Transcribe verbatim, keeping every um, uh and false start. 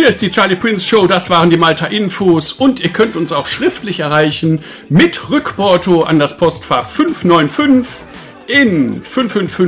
Hier ist die Charlie Prince Show, das waren die Malta Infos und ihr könnt uns auch schriftlich erreichen mit Rückporto an das Postfach fünf neun fünf in fünf fünf fünf